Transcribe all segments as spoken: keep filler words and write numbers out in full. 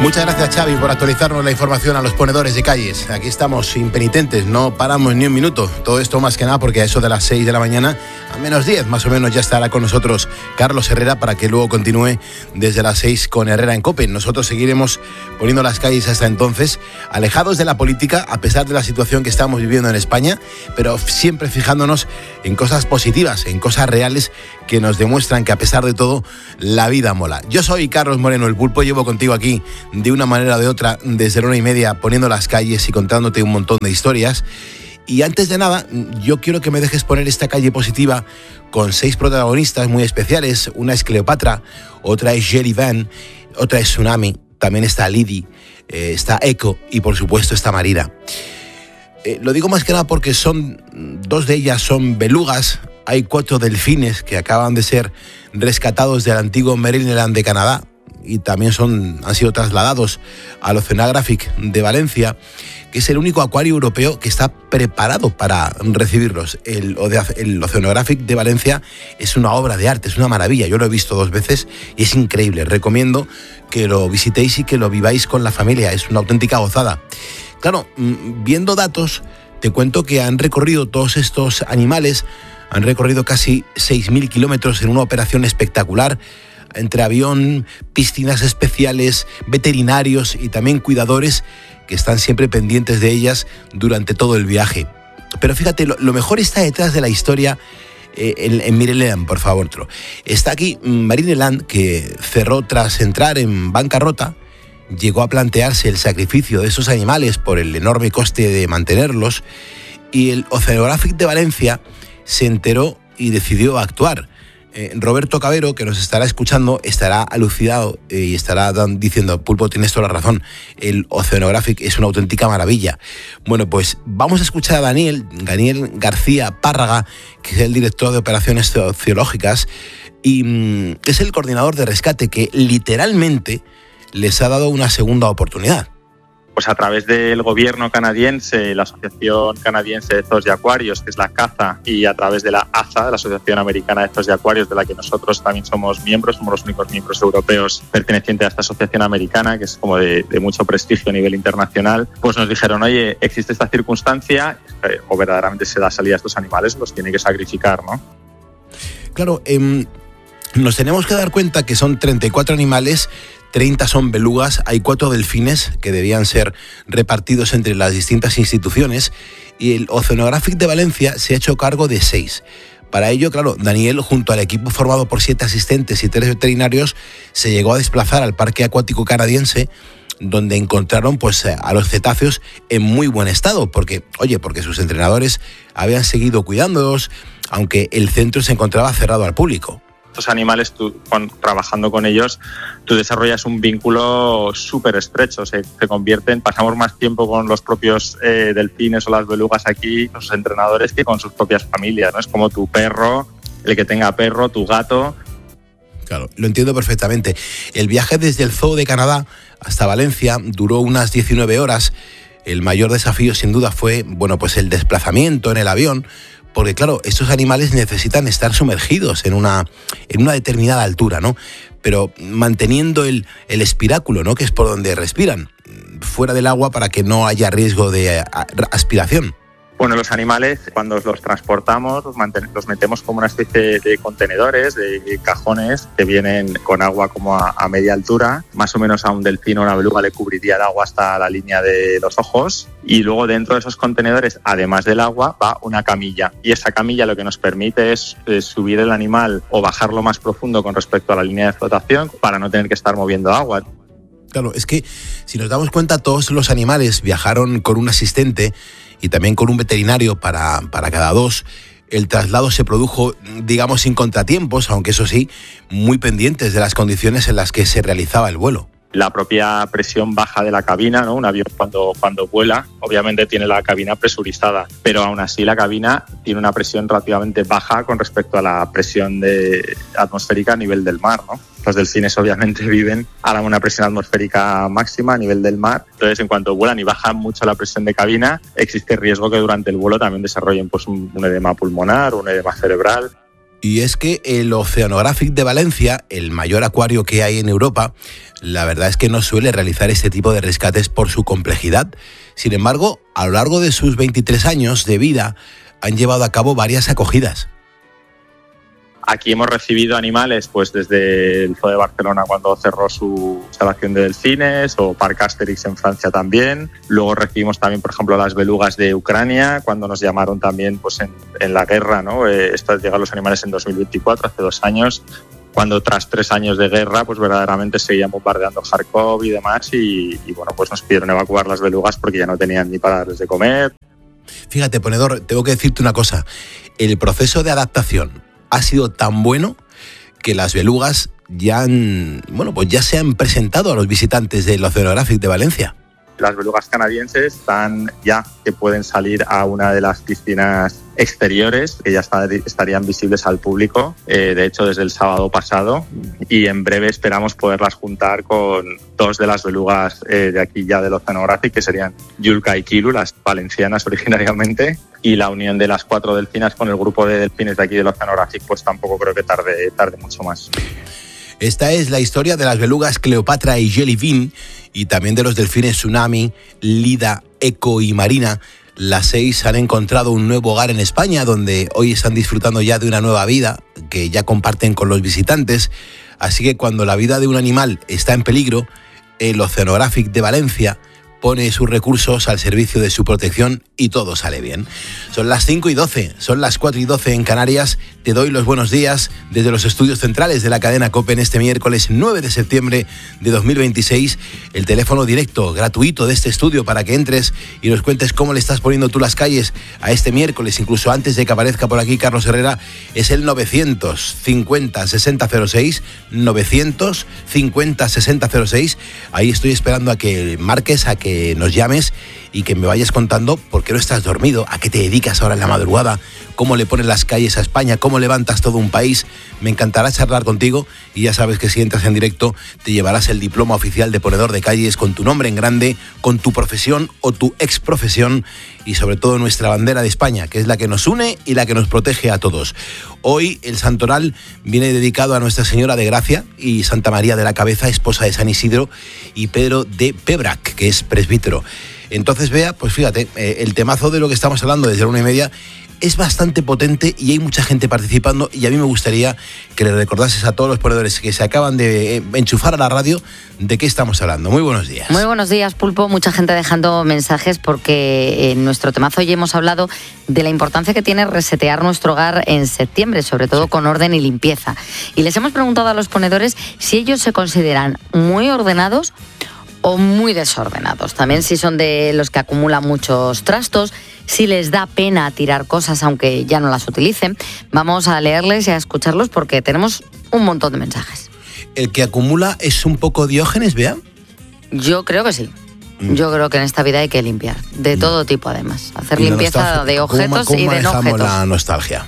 Muchas gracias, Xavi, por actualizarnos la información a los ponedores de calles. Aquí estamos impenitentes, no paramos ni un minuto. Todo esto más que nada porque a eso de las seis de la mañana, a menos diez más o menos, ya estará con nosotros Carlos Herrera para que luego continúe desde las seis con Herrera en COPE. Nosotros seguiremos poniendo las calles hasta entonces, alejados de la política, a pesar de la situación que estamos viviendo en España, pero siempre fijándonos en cosas positivas, en cosas reales que nos demuestran que a pesar de todo, la vida mola. Yo soy Carlos Moreno, el Pulpo, llevo contigo aquí de una manera o de otra desde la una y media poniendo las calles y contándote un montón de historias. Y antes de nada, yo quiero que me dejes poner esta calle positiva con seis protagonistas muy especiales. Una es Cleopatra, otra es Jerry Van, otra es Tsunami, también está Lidi, eh, está Echo y por supuesto está Marina. Eh, lo digo más que nada porque son dos de ellas son belugas. Hay cuatro delfines que acaban de ser rescatados del antiguo Marineland de Canadá y también son, han sido trasladados al Oceanographic de Valencia, que es el único acuario europeo que está preparado para recibirlos. El, el Oceanographic de Valencia es una obra de arte, es una maravilla. Yo lo he visto dos veces y es increíble. Recomiendo que lo visitéis y que lo viváis con la familia. Es una auténtica gozada. Claro, viendo datos, te cuento que han recorrido todos estos animales, han recorrido casi seis mil kilómetros en una operación espectacular, entre avión, piscinas especiales, veterinarios y también cuidadores que están siempre pendientes de ellas durante todo el viaje. Pero fíjate, lo, lo mejor está detrás de la historia eh, en, en Marineland, por favor. Está aquí Marineland, que cerró tras entrar en bancarrota. Llegó a plantearse el sacrificio de esos animales por el enorme coste de mantenerlos, y el Oceanographic de Valencia se enteró y decidió actuar. Eh, Roberto Cabero, que nos estará escuchando, estará alucinado eh, y estará dan, diciendo, Pulpo, tienes toda la razón, el Oceanographic es una auténtica maravilla. Bueno, pues vamos a escuchar a Daniel, Daniel García Párraga, que es el director de operaciones oceológicas y mm, es el coordinador de rescate que literalmente les ha dado una segunda oportunidad. Pues a través del gobierno canadiense, la Asociación Canadiense de Zoos y Acuarios, que es la CAZA, y a través de la A Z A, la Asociación Americana de Zoos y Acuarios, de la que nosotros también somos miembros, somos los únicos miembros europeos pertenecientes a esta asociación americana, que es como de, de mucho prestigio a nivel internacional, pues nos dijeron, oye, existe esta circunstancia, eh, o verdaderamente se da salida a estos animales, los tiene que sacrificar, ¿no? Claro, eh, nos tenemos que dar cuenta que son treinta y cuatro animales, treinta son belugas, hay cuatro delfines que debían ser repartidos entre las distintas instituciones y el Oceanographic de Valencia se ha hecho cargo de seis. Para ello, claro, Daniel, junto al equipo formado por siete asistentes y tres veterinarios, se llegó a desplazar al Parque Acuático Canadiense, donde encontraron pues a los cetáceos en muy buen estado, porque, oye, porque sus entrenadores habían seguido cuidándolos, aunque el centro se encontraba cerrado al público. Estos animales, tú, con, trabajando con ellos, tú desarrollas un vínculo súper estrecho, se, se convierten, pasamos más tiempo con los propios eh, delfines o las belugas aquí, los entrenadores, que con sus propias familias, ¿no? Es como tu perro, el que tenga perro, tu gato. Claro, lo entiendo perfectamente. El viaje desde el Zoo de Canadá hasta Valencia duró unas diecinueve horas. El mayor desafío, sin duda, fue, bueno, pues el desplazamiento en el avión, porque claro, estos animales necesitan estar sumergidos en una, en una determinada altura, ¿no? Pero manteniendo el, el espiráculo, ¿no? Que es por donde respiran, fuera del agua para que no haya riesgo de aspiración. Bueno, los animales, cuando los transportamos, los, manten- los metemos como una especie de contenedores, de cajones que vienen con agua como a, a media altura. Más o menos a un delfín o una beluga le cubriría el agua hasta la línea de los ojos. Y luego dentro de esos contenedores, además del agua, va una camilla. Y esa camilla lo que nos permite es, es subir el animal o bajarlo más profundo con respecto a la línea de flotación para no tener que estar moviendo agua. Claro, es que si nos damos cuenta, todos los animales viajaron con un asistente y también con un veterinario para, para cada dos. El traslado se produjo, digamos, sin contratiempos, aunque eso sí, muy pendientes de las condiciones en las que se realizaba el vuelo. La propia presión baja de la cabina, ¿no? Un avión cuando, cuando vuela, obviamente tiene la cabina presurizada, pero aún así la cabina tiene una presión relativamente baja con respecto a la presión de, atmosférica a nivel del mar, ¿no? Los delfines obviamente viven a una presión atmosférica máxima a nivel del mar, entonces en cuanto vuelan y bajan mucho la presión de cabina, existe riesgo que durante el vuelo también desarrollen pues, un, un edema pulmonar, un edema cerebral. Y es que el Oceanographic de Valencia, el mayor acuario que hay en Europa, la verdad es que no suele realizar este tipo de rescates por su complejidad. Sin embargo, a lo largo de sus veintitrés años de vida, han llevado a cabo varias acogidas. Aquí hemos recibido animales pues desde el Zoo de Barcelona cuando cerró su instalación de delfines, o Parc Asterix en Francia también. Luego recibimos también, por ejemplo, las belugas de Ucrania, cuando nos llamaron también pues en, en la guerra, ¿no? Eh, estos llegaron los animales en dos mil veinticuatro, hace dos años, cuando tras tres años de guerra pues verdaderamente seguían bombardeando Kharkov y demás, y, y bueno, pues nos pidieron evacuar las belugas porque ya no tenían ni para darles de comer. Fíjate, ponedor, tengo que decirte una cosa. El proceso de adaptación ha sido tan bueno que las belugas ya han, bueno, pues ya se han presentado a los visitantes del Oceanographic de Valencia. Las belugas canadienses están ya que pueden salir a una de las piscinas exteriores que ya está, estarían visibles al público, eh, de hecho desde el sábado pasado, y en breve esperamos poderlas juntar con dos de las belugas eh, de aquí ya del Oceanographic, que serían Yulka y Kilu, las valencianas originariamente, y la unión de las cuatro delfinas con el grupo de delfines de aquí del Oceanographic pues tampoco creo que tarde, tarde mucho más. Esta es la historia de las belugas Cleopatra y Jellybean, y también de los delfines Tsunami, Lida, Eco y Marina. Las seis han encontrado un nuevo hogar en España, donde hoy están disfrutando ya de una nueva vida que ya comparten con los visitantes. Así que cuando la vida de un animal está en peligro, el Oceanographic de Valencia pone sus recursos al servicio de su protección y todo sale bien. Son las cinco y doce, son las cuatro y doce en Canarias. Te doy los buenos días desde los estudios centrales de la cadena COPE en este miércoles nueve de septiembre de dos mil veintiséis. El teléfono directo, gratuito de este estudio para que entres y nos cuentes cómo le estás poniendo tú las calles a este miércoles, incluso antes de que aparezca por aquí Carlos Herrera, es el novecientos cincuenta sesenta cero seis, novecientos cincuenta sesenta cero seis. Ahí estoy esperando a que marques, a que nos llames y que me vayas contando por qué no estás dormido, a qué te dedicas ahora en la madrugada, cómo le pones las calles a España, cómo levantas todo un país. Me encantará charlar contigo, y ya sabes que si entras en directo te llevarás el diploma oficial de ponedor de calles con tu nombre en grande, con tu profesión o tu exprofesión, y sobre todo nuestra bandera de España, que es la que nos une y la que nos protege a todos. Hoy el santoral viene dedicado a Nuestra Señora de Gracia y Santa María de la Cabeza, esposa de San Isidro, y Pedro de Pebrac, que es presbítero. Entonces, Bea, pues fíjate, eh, el temazo de lo que estamos hablando desde la una y media es bastante potente y hay mucha gente participando, y a mí me gustaría que le recordases a todos los ponedores que se acaban de enchufar a la radio de qué estamos hablando. Muy buenos días. Muy buenos días, Pulpo. Mucha gente dejando mensajes porque en nuestro temazo hoy hemos hablado de la importancia que tiene resetear nuestro hogar en septiembre, sobre todo sí, con orden y limpieza. Y les hemos preguntado a los ponedores si ellos se consideran muy ordenados o muy desordenados. También si son de los que acumulan muchos trastos, si les da pena tirar cosas aunque ya no las utilicen. Vamos a leerles y a escucharlos porque tenemos un montón de mensajes. ¿El que acumula es un poco Diógenes, Bea? Yo creo que sí. Mm. Yo creo que en esta vida hay que limpiar. De mm. todo tipo, además. Hacer limpieza nostalgia, de objetos ¿cómo, cómo y de no objetos. ¿Cómo manejamos la nostalgia?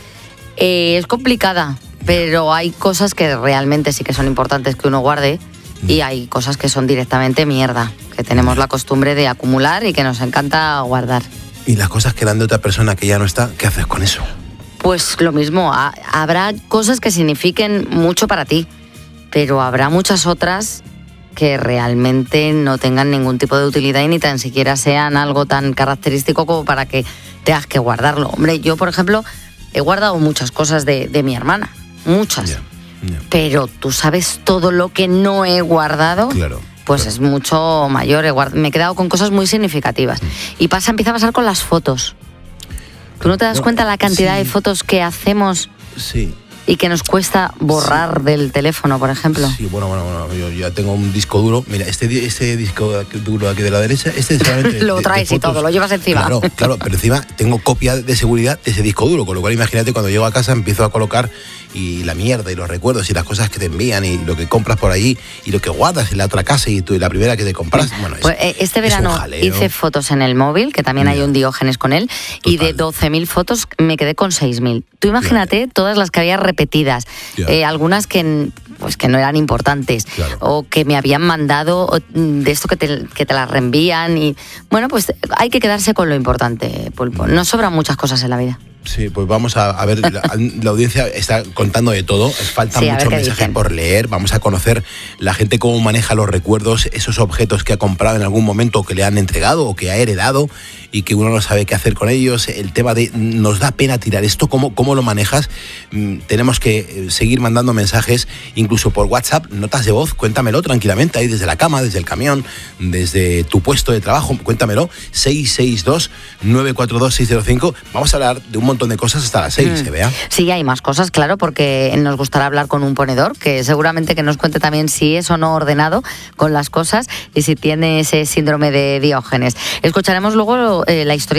Eh, es complicada, pero hay cosas que realmente sí que son importantes que uno guarde. Y hay cosas que son directamente mierda, que tenemos la costumbre de acumular y que nos encanta guardar. ¿Y las cosas que eran de otra persona que ya no está, qué haces con eso? Pues lo mismo, ha, habrá cosas que signifiquen mucho para ti, pero habrá muchas otras que realmente no tengan ningún tipo de utilidad y ni tan siquiera sean algo tan característico como para que tengas que guardarlo. Hombre, yo, por ejemplo, he guardado muchas cosas de, de mi hermana, muchas. Yeah. Yeah. Pero tú sabes todo lo que no he guardado, claro, pues claro. Es mucho mayor. He guard... Me he quedado con cosas muy significativas. Mm. Y pasa, empieza a pasar con las fotos. ¿Tú no te das no, cuenta la cantidad sí. de fotos que hacemos? Sí. Y que nos cuesta borrar sí. del teléfono, por ejemplo. Sí, bueno, bueno, bueno, yo ya tengo un disco duro. Mira, este, este disco duro aquí de la derecha, este es solamente lo traes de, de y todo, lo llevas encima. Claro, claro, pero encima tengo copia de seguridad de ese disco duro, con lo cual imagínate cuando llego a casa empiezo a colocar y la mierda y los recuerdos y las cosas que te envían y lo que compras por allí y lo que guardas en la otra casa y tú y la primera que te compras. Bueno, es, pues este verano hice fotos en el móvil, que también Mira. hay un Diógenes con él, Total. y de doce mil fotos me quedé con seis mil. Tú imagínate claro. todas las que había repetidas. Eh, algunas que, pues, que no eran importantes claro. o que me habían mandado de esto que te, que te las reenvían y bueno, pues hay que quedarse con lo importante, Pulpo. Nos sobran muchas cosas en la vida. Sí, pues vamos a, a ver, la, la audiencia está contando de todo, faltan sí, muchos mensajes dicen. por leer, vamos a conocer la gente cómo maneja los recuerdos, esos objetos que ha comprado en algún momento, que le han entregado o que ha heredado y que uno no sabe qué hacer con ellos, el tema de nos da pena tirar esto, ¿cómo, cómo lo manejas? Mm, tenemos que seguir mandando mensajes, incluso por WhatsApp, notas de voz, cuéntamelo tranquilamente, ahí desde la cama, desde el camión, desde tu puesto de trabajo, cuéntamelo, seis seis dos, nueve cuatro dos, seis cero cinco, vamos a hablar de un montón de cosas hasta las seis, mm. ¿se vea? Sí, hay más cosas, claro, porque nos gustará hablar con un ponedor, que seguramente que nos cuente también si es o no ordenado con las cosas y si tiene ese síndrome de Diógenes. Escucharemos luego eh, la historia